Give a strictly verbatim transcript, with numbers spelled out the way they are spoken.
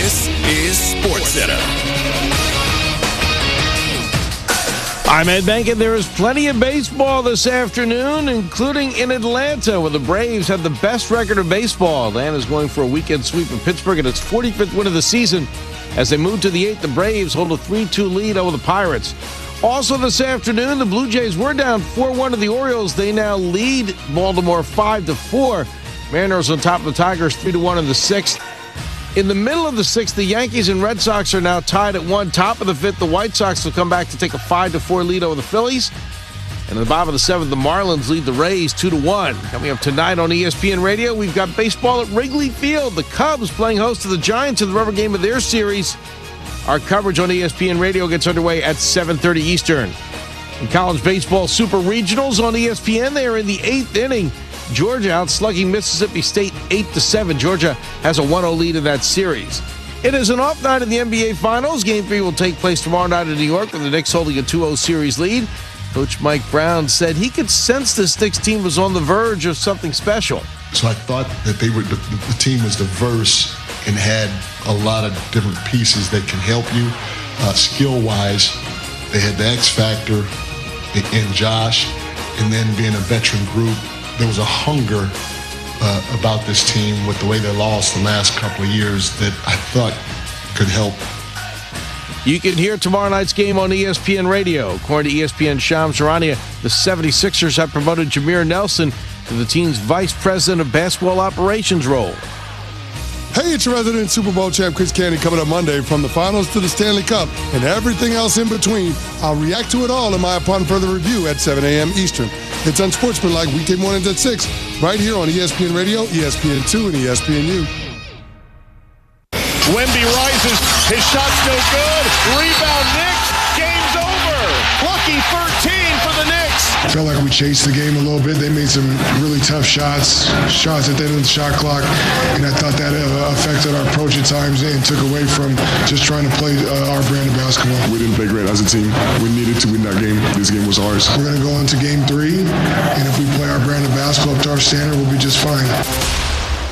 This is SportsCenter. I'm Ed Bankin. There is plenty of baseball this afternoon, including in Atlanta, where the Braves have the best record of baseball. Atlanta's going for a weekend sweep of Pittsburgh at its forty-fifth win of the season. As they move to the eighth, the Braves hold a three two lead over the Pirates. Also this afternoon, the Blue Jays were down four one to the Orioles. They now lead Baltimore five to four. Mariners on top of the Tigers three to one in the sixth. In the middle of the sixth, the Yankees and Red Sox are now tied at one. Top of the fifth, the White Sox will come back to take a five to four lead over the Phillies. And in the bottom of the seventh, the Marlins lead the Rays two to one. Coming up tonight on E S P N Radio, we've got baseball at Wrigley Field. The Cubs playing host to the Giants in the rubber game of their series. Our coverage on E S P N Radio gets underway at seven thirty Eastern. In college baseball super regionals on E S P N, they are in the eighth inning. Georgia outslugging Mississippi State eight to seven. Georgia has a one oh lead in that series. It is an off night in the N B A Finals. Game three will take place tomorrow night in New York with the Knicks holding a two oh series lead. Coach Mike Brown said he could sense this Knicks team was on the verge of something special. So I thought that they were the, the team was diverse and had a lot of different pieces that can help you uh, skill-wise. They had the X factor in Josh, and then being a veteran group, there was a hunger uh, about this team with the way they lost the last couple of years that I thought could help. You can hear tomorrow night's game on E S P N Radio. According to E S P N Shams Charania, the seventy-sixers have promoted Jameer Nelson to the team's vice president of basketball operations role. Hey, it's your resident Super Bowl champ Chris Candy coming up Monday. From the finals to the Stanley Cup and everything else in between, I'll react to it all in my Upon Further Review at seven a.m. Eastern. It's Unsportsmanlike weekday mornings at six, right here on E S P N Radio, E S P N two, and E S P N U. Wemby rises. His shot's no good. Rebound Knicks. Game's over. Lucky thirteen for the Knicks. Felt like we chased the game a little bit. They made some really tough shots, shots at the end of the shot clock, and I thought that uh, affected our approach at times and took away from just trying to play uh, our brand of basketball. We didn't play great as a team. We needed to win that game. This game was ours. We're going to go into game three, and if we play our brand of basketball up to our standard, we'll be just fine.